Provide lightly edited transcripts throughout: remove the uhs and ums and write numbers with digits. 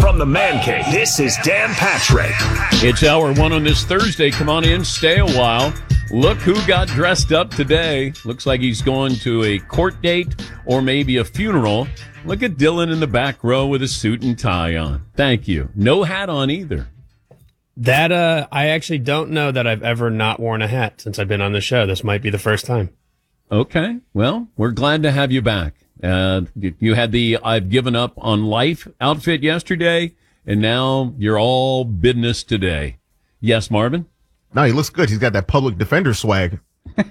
From the Man Cave, this is Dan Patrick. It's hour one on this Thursday. Come on in, stay a while. Look who got dressed up today. Looks like he's going to a court date or maybe a funeral. Look at Dylan in the back row with a suit and tie on. Thank you. No hat on either. That, I actually don't know that I've ever not worn a hat since I've been on the show. This might be the first time. Okay. Well, we're glad to have you back. You had the I've given up on life outfit yesterday, and now you're all business today. Yes, Marvin? No, he looks good. He's got that public defender swag.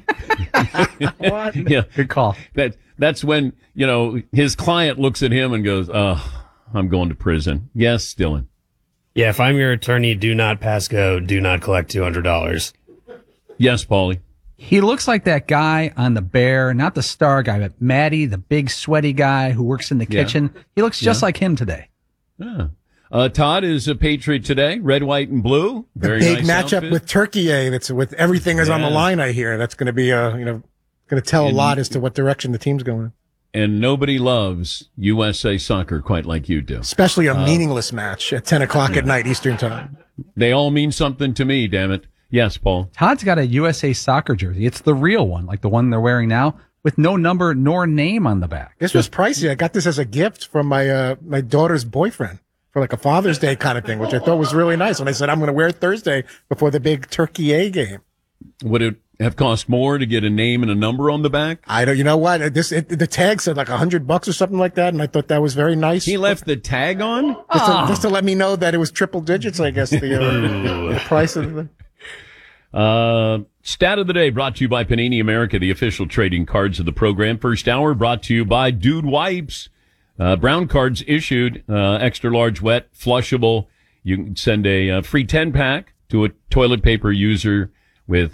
What? Yeah. Good call. That's when, his client looks at him and goes, I'm going to prison. Yes, Dylan. Yeah, if I'm your attorney, do not pass go, do not collect $200. Yes, Paulie. He looks like that guy on The Bear, not the star guy, but Matty, the big sweaty guy who works in the kitchen. He looks just like him today. Yeah. Todd is a Patriot today, red, white, and blue. Very big nice matchup outfit. with Turkey. That's with everything is on the line. I hear that's going to be going to tell a lot as to what direction the team's going. And nobody loves USA soccer quite like you do. Especially a meaningless match at 10 o'clock at night Eastern time. They all mean something to me, damn it. Yes, Paul. Todd's got a USA soccer jersey. It's the real one, like the one they're wearing now, with no number nor name on the back. This was pricey. I got this as a gift from my my daughter's boyfriend for like a Father's Day kind of thing, which I thought was really nice. When I said I'm going to wear it Thursday before the big Turkey A game. Would it have cost more to get a name and a number on the back? I don't. You know what? The tag said like $100 or something like that, and I thought that was very nice. He left the tag on just to let me know that it was triple digits. I guess the price of the. Stat of the day brought to you by Panini America, the official trading cards of the program. First hour brought to you by Dude Wipes. Brown cards issued, extra large, wet, flushable. You can send a free 10-pack to a toilet paper user with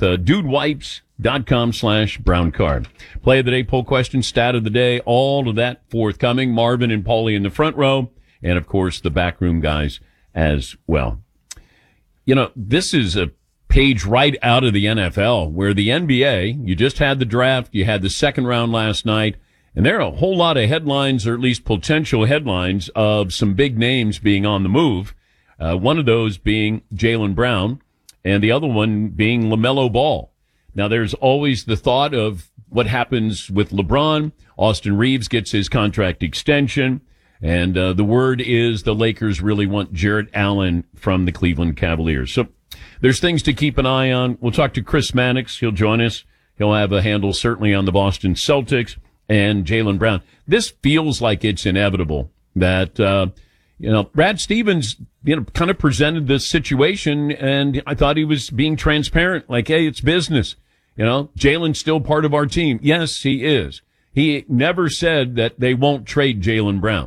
dudewipes.com/brown card. Play of the day, poll question, stat of the day, all of that forthcoming. Marvin and Paulie in the front row, and of course the backroom guys as well. This is a page right out of the NFL, where the NBA, you just had the draft, you had the second round last night, and there are a whole lot of headlines, or at least potential headlines, of some big names being on the move. One of those being Jaylen Brown, and the other one being LaMelo Ball. Now, there's always the thought of what happens with LeBron. Austin Reeves gets his contract extension, and the word is the Lakers really want Jarrett Allen from the Cleveland Cavaliers. So there's things to keep an eye on. We'll talk to Chris Mannix. He'll join us. He'll have a handle certainly on the Boston Celtics and Jaylen Brown. This feels like it's inevitable that, Brad Stevens, kind of presented this situation, and I thought he was being transparent. Like, hey, it's business. Jaylen's still part of our team. Yes, he is. He never said that they won't trade Jaylen Brown.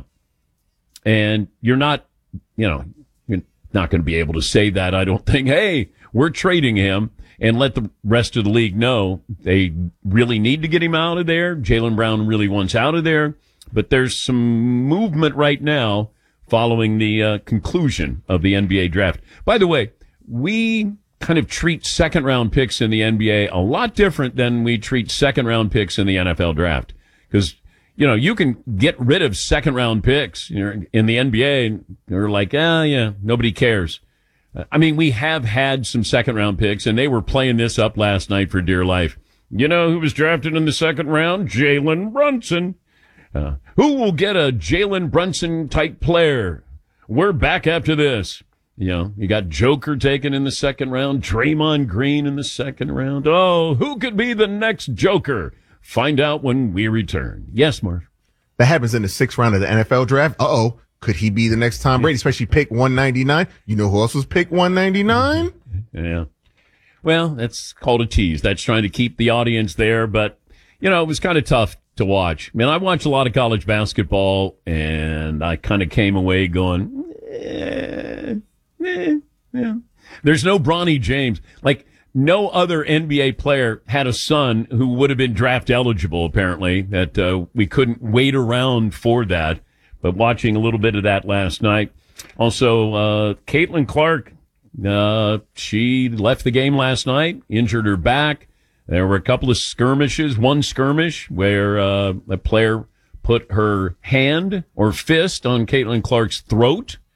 And you're not going to be able to say that, I don't think. Hey, we're trading him, and let the rest of the league know they really need to get him out of there. Jaylen Brown really wants out of there. But there's some movement right now following the conclusion of the NBA draft. By the way, we kind of treat second-round picks in the NBA a lot different than we treat second-round picks in the NFL draft. Because, you can get rid of second-round picks in the NBA, and they're like, nobody cares. We have had some second-round picks, and they were playing this up last night for dear life. Who was drafted in the second round? Jalen Brunson. Who will get a Jalen Brunson-type player? We're back after this. You got Joker taken in the second round, Draymond Green in the second round. Oh, who could be the next Joker? Find out when we return. Yes, Marv. That happens in the sixth round of the NFL draft. Uh-oh. Could he be the next Tom Brady, especially pick 199? You know who else was pick 199? Yeah. Well, that's called a tease. That's trying to keep the audience there, but, it was kind of tough to watch. I watched a lot of college basketball, and I kind of came away going, yeah. There's no Bronny James. Like, no other NBA player had a son who would have been draft eligible, apparently, that we couldn't wait around for that. But watching a little bit of that last night. Also, Caitlin Clark, she left the game last night, injured her back. There were a couple of skirmishes, one skirmish where a player put her hand or fist on Caitlin Clark's throat.